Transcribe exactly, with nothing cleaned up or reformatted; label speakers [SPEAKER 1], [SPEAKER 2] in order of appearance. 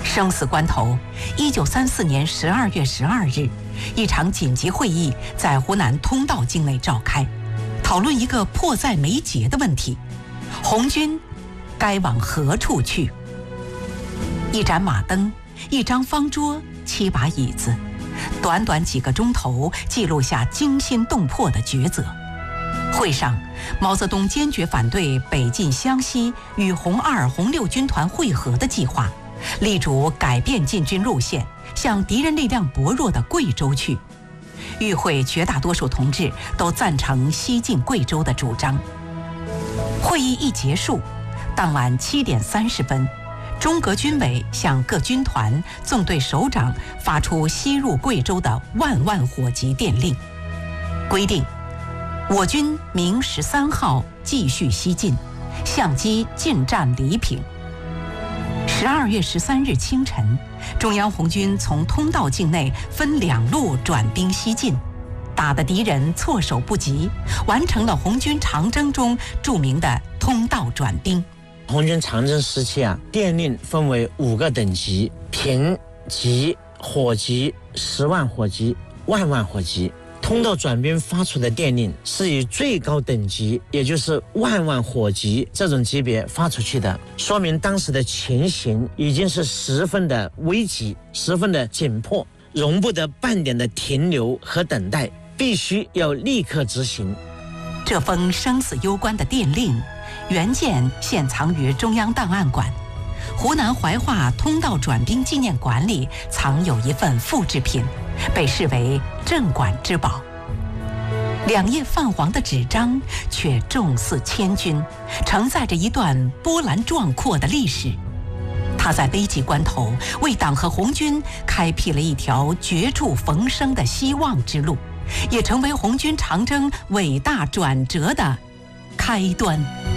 [SPEAKER 1] 生死关头，一九三四年十二月十二日，一场紧急会议在湖南通道境内召开，讨论一个迫在眉睫的问题：红军该往何处去？一盏马灯，一张方桌，七把椅子，短短几个钟头，记录下惊心动魄的抉择。会上，毛泽东坚决反对北进湘西与红二、红六军团会合的计划，力主改变进军路线，向敌人力量薄弱的贵州去。与会绝大多数同志都赞成西进贵州的主张。会议一结束，当晚七点三十分，中革军委向各军团、纵队首长发出西入贵州的万万火急电令，规定我军明十三号继续西进，相机进占黎平。十二月十三日清晨，中央红军从通道境内分两路转兵西进，打得敌人措手不及，完成了红军长征中著名的通道转兵。
[SPEAKER 2] 红军长征时期啊，电令分为五个等级：平、急、火急、十万火急、万万火急。通道转兵发出的电令是以最高等级，也就是万万火急这种级别发出去的，说明当时的情形已经是十分的危急，十分的紧迫，容不得半点的停留和等待，必须要立刻执行。
[SPEAKER 1] 这封生死攸关的电令原件现藏于中央档案馆，湖南怀化通道转兵纪念馆里藏有一份复制品，被视为镇馆之宝。两页泛黄的纸张却重似千钧，承载着一段波澜壮阔的历史。它在危急关头为党和红军开辟了一条绝处逢生的希望之路，也成为红军长征伟大转折的开端。